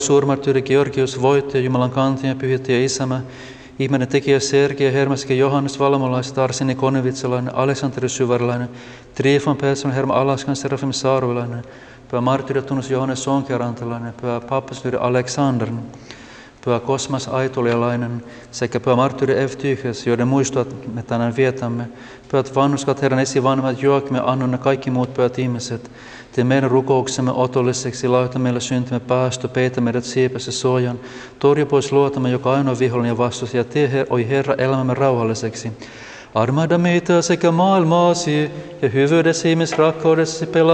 suurmarttyyri Georgius, voittaja, Jumalan kantaja, pyhittäjä Isämä, ihmeiden tekijä Sergei, Hermasike, Johannes, Valmolaiset, Arseni, Konevitsalainen, Aleksanteri Syväriläinen, Trifon, Petson, Herma, Alaskan, Serafim, Saaruilainen, Pyhä marttyyri Tunnus, Johannes, Sonkiarantalainen, Pyhä pappasyyri Aleksander, Pyhä Kosmas, Aitulialainen sekä Pyhä marttyyri Evtyches, joiden muistoa me tänään vietämme. Pyhät vanhuskat, Herran esivanhemmat, Joakim ja Annon ja kaikki muut pyhät ihmiset, tee meidän rukouksemme otolliseksi, lauta meillä syntymme päästö, peitä meidät siipässä suojan, torju pois luotamme joka ainoa vihollinen ja vastus, ja tee, oi Herra, elämämme rauhalliseksi. Armahda meitä sekä maailmaasi ja hyvyydesi ihmisrakkaudesi pelaa.